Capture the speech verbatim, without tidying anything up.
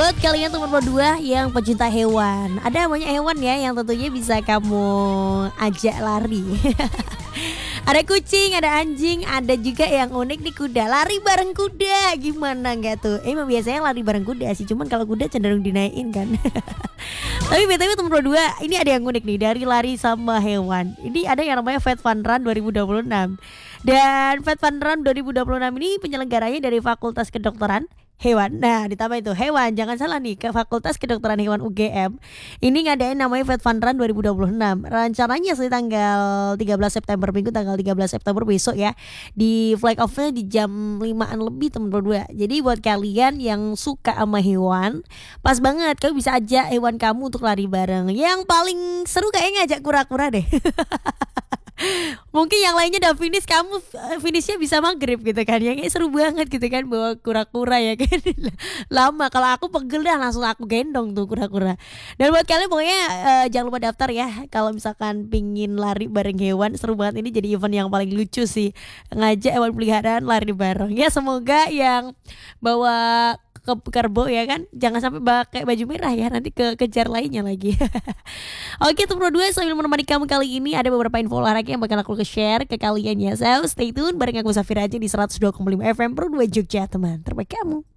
Buat kalian teman berdua yang pecinta hewan, ada banyak hewan ya yang tentunya bisa kamu ajak lari. Ada kucing, ada anjing, ada juga yang unik nih kuda. Lari bareng kuda, gimana nggak tuh? Eh, emang biasanya lari bareng kuda sih, cuman kalau kuda cenderung dinaikin kan. Tapi B T W teman berdua, ini ada yang unik nih dari lari sama hewan. Ini ada yang namanya Vet Fun Run dua ribu dua puluh enam. Dan Vet Fun Run dua ribu dua puluh enam ini penyelenggaranya dari Fakultas Kedokteran Hewan. Nah, ditambah itu hewan, jangan salah nih, ke Fakultas Kedokteran Hewan U G M. Ini ngadain namanya Vet Fun Run dua ribu dua puluh enam. Rencananya sih tanggal tiga belas September, Minggu tanggal tiga belas September besok ya. Di flag off-nya di jam limaan lebih teman berdua. Jadi buat kalian yang suka sama hewan, pas banget kamu bisa ajak hewan kamu untuk lari bareng. Yang paling seru kayaknya ngajak kura-kura deh. Mungkin yang lainnya udah finish, kamu finishnya bisa maghrib gitu kan. Yang seru banget gitu kan, bawa kura-kura ya kan. Lama, kalau aku pegel dah langsung aku gendong tuh kura-kura. Dan buat kalian pokoknya uh, jangan lupa daftar ya. Kalau misalkan pingin lari bareng hewan, seru banget, ini jadi event yang paling lucu sih. Ngajak hewan peliharaan lari bareng. Ya semoga yang bawa ke Karbo ya kan, jangan sampai pakai baju merah ya, nanti ke kejar lainnya lagi. Oke teman dua, sambil menemani kamu kali ini ada beberapa info olahraga yang bakal aku share ke kalian ya. So stay tune bareng aku Safira aja di seratus dua koma lima F M Pro dua Jogja, teman terbaik kamu.